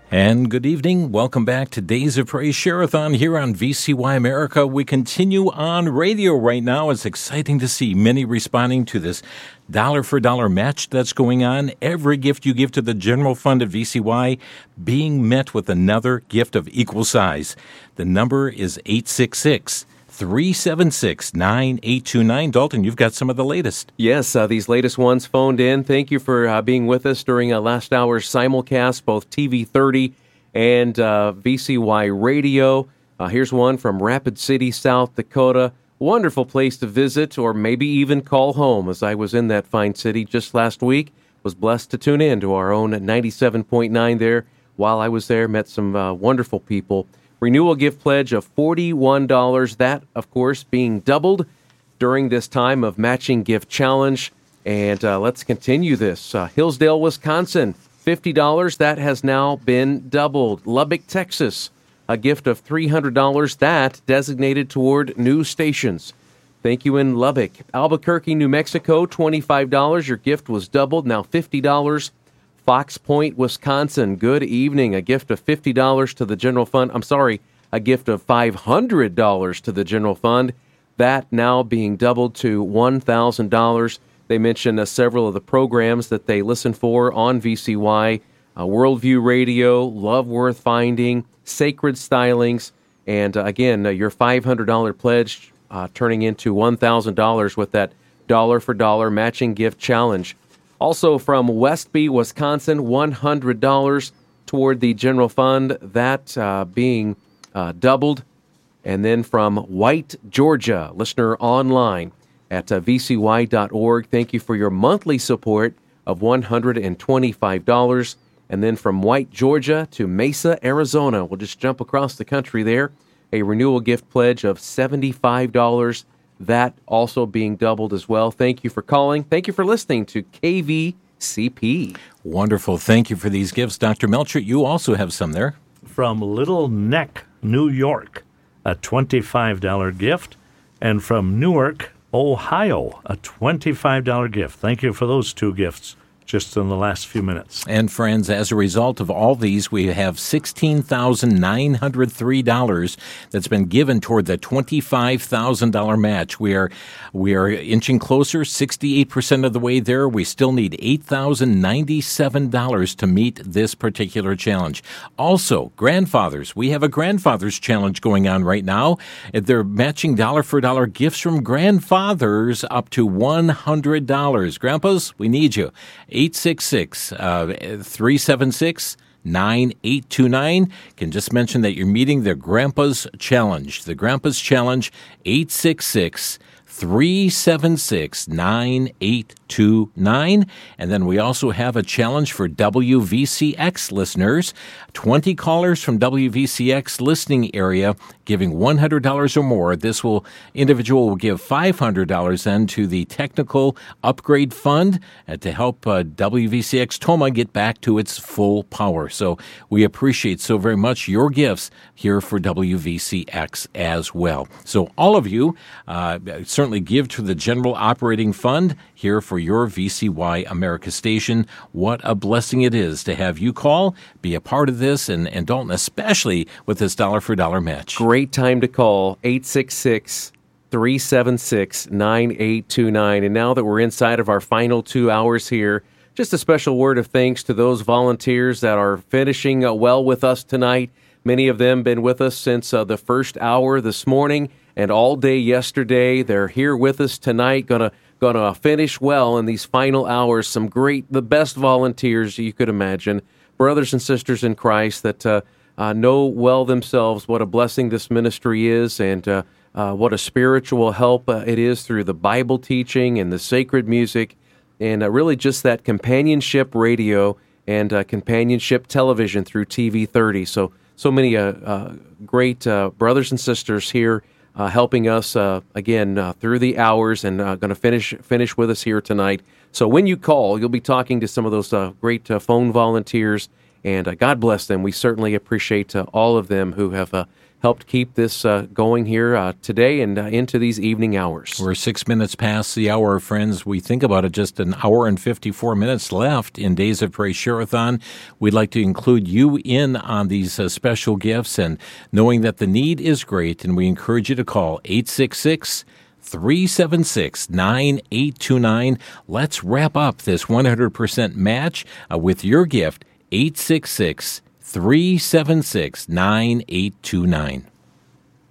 And good evening. Welcome back to Days of Praise Share-a-thon here on VCY America. We continue on radio right now. It's exciting to see many responding to this dollar-for-dollar match that's going on. Every gift you give to the general fund of VCY being met with another gift of equal size. The number is 866-376-9829. Dalton, you've got some of the latest. Yes, these latest ones phoned in. Thank you for being with us during last hour's simulcast, both TV 30 and VCY Radio. Here's one from Rapid City, South Dakota. Wonderful place to visit or maybe even call home, as I was in that fine city just last week. Was blessed to tune in to our own 97.9 there. While I was there, met some wonderful people. Renewal gift pledge of $41. That, of course, being doubled during this time of matching gift challenge. And let's continue this. Hillsdale, Wisconsin, $50. That has now been doubled. Lubbock, Texas, a gift of $300. That designated toward new stations. Thank you in Lubbock. Albuquerque, New Mexico, $25. Your gift was doubled, now $50. Fox Point, Wisconsin, good evening. A gift of $50 to the general fund. A gift of $500 to the general fund. That now being doubled to $1,000. They mentioned several of the programs that they listen for on VCY. Worldview Radio, Love Worth Finding, Sacred Stylings, and again, your $500 pledge turning into $1,000 with that dollar-for-dollar matching gift challenge. Also from Westby, Wisconsin, $100 toward the general fund, that being doubled. And then from White, Georgia, listener online at vcy.org, thank you for your monthly support of $125. And then from White, Georgia to Mesa, Arizona, we'll just jump across the country there, a renewal gift pledge of $75. That also being doubled as well. Thank you for calling. Thank you for listening to KVCP. Wonderful. Thank you for these gifts. Dr. Melcher, you also have some there. From Little Neck, New York, a $25 gift. And from Newark, Ohio, a $25 gift. Thank you for those two gifts just in the last few minutes. And friends, as a result of all these, we have $16,903 that's been given toward the $25,000 match. We are inching closer, 68% of the way there. We still need $8,097 to meet this particular challenge. Also, grandfathers. We have a grandfathers challenge going on right now. They're matching dollar-for-dollar gifts from grandfathers up to $100. Grandpas, we need you. 866-376-9829. Can just mention that you're meeting the Grandpa's Challenge. The Grandpa's Challenge, 866-376-9829. And then we also have a challenge for WVCX listeners. 20 callers from WVCX listening area giving $100 or more. This individual will give $500 then to the Technical Upgrade Fund to help WVCX Toma get back to its full power. So we appreciate so very much your gifts here for WVCX as well. So all of you certainly give to the General Operating Fund here for your VCY America station. What a blessing it is to have you call, be a part of this, and Dalton, especially with this dollar-for-dollar match. Great time to call, 866-376-9829. And now that we're inside of our final 2 hours here, just a special word of thanks to those volunteers that are finishing well with us tonight. Many of them been with us since the first hour this morning and all day yesterday. They're here with us tonight, gonna finish well in these final hours. Some the best volunteers you could imagine. Brothers and sisters in Christ that know well themselves what a blessing this ministry is and what a spiritual help it is through the Bible teaching and the sacred music and really just that companionship radio and companionship television through TV 30. So many great brothers and sisters here helping us again through the hours and going to finish with us here tonight. So when you call, you'll be talking to some of those great phone volunteers, and God bless them. We certainly appreciate all of them who have helped keep this going here today and into these evening hours. We're 6 minutes past the hour, friends. We think about it, just an hour and 54 minutes left in Days of Praise Share-a-thon. We'd like to include you in on these special gifts, and knowing that the need is great, and we encourage you to call 866-376-9829. Let's wrap up this 100% match with your gift, 866-376-9829.